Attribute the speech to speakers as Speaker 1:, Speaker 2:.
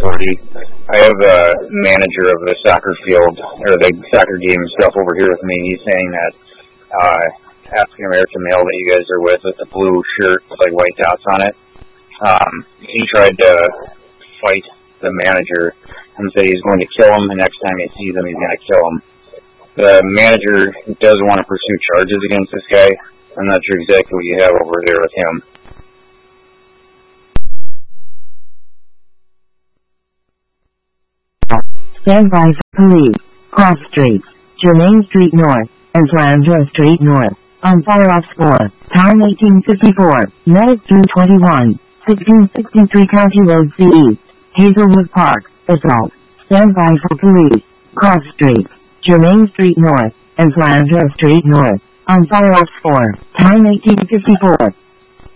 Speaker 1: 40. I have a manager of the soccer field, or the soccer game stuff over here with me. He's saying that African American male that you guys are with the blue shirt with like white dots on it, he tried to fight the manager and said he's going to kill him, and next time he sees him, he's going to kill him. The manager does want to pursue charges against this guy. I'm not sure exactly what you have over there with him.
Speaker 2: Stand by for police. Cross Street, Germain Street North, and Flandre Street North. On fire-off score. Time 1854. Medic 321. 1663 County Road C East. Hazelwood Park. Assault. Stand by for police. Cross Street, Germain Street North, and Flandre Street North. On fire-off score. Time 1854.